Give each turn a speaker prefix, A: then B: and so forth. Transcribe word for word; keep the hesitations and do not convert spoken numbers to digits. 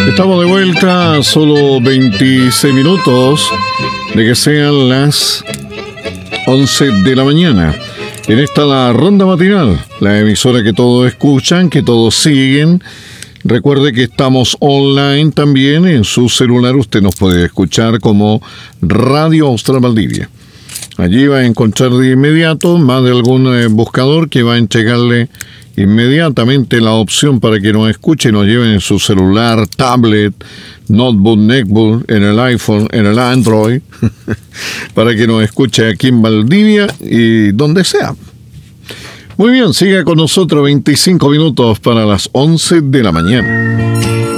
A: Estamos de vuelta, solo veintiséis minutos de que sean las once de la mañana. En esta la ronda matinal, la emisora que todos escuchan, que todos siguen. Recuerde que estamos online también, en su celular usted nos puede escuchar como Radio Austral Valdivia. Allí va a encontrar de inmediato más de algún eh, buscador que va a entregarle inmediatamente la opción para que nos escuche y nos lleven en su celular, tablet, notebook, netbook, en el iPhone, en el Android, para que nos escuche aquí en Valdivia y donde sea. Muy bien, siga con nosotros, veinticinco minutos para las once de la mañana.